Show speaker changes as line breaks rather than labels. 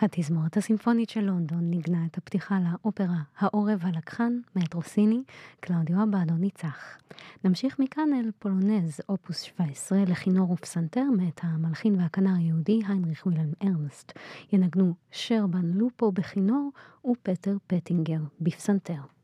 התזמורת הסימפונית של לונדון ניגנה את הפתיחה לאופרה "העורב הלקחן" מאת רוסיני, קלאודיו אבאדו ניצח. נמשיך מכאן אל פולונז אופוס 17 לכינור ופסנתר מאת המלחין והכנר היהודי היינריך וילהלם ארנסט. ינגנו שרבן לופו בכינור ופטר פטינגר בפסנתר.